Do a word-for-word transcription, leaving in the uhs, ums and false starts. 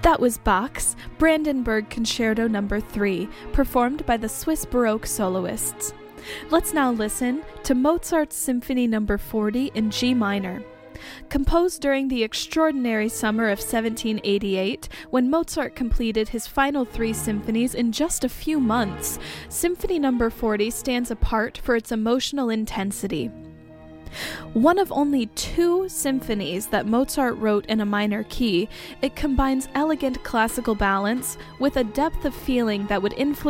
That was Bach's Brandenburg Concerto Number three, performed by the Swiss Baroque soloists. Let's now listen to Mozart's Symphony Number forty in G minor. Composed during the extraordinary summer of seventeen eighty-eight, when Mozart completed his final three symphonies in just a few months, Symphony Number forty stands apart for its emotional intensity. One of only two symphonies that Mozart wrote in a minor key, it combines elegant classical balance with a depth of feeling that would influence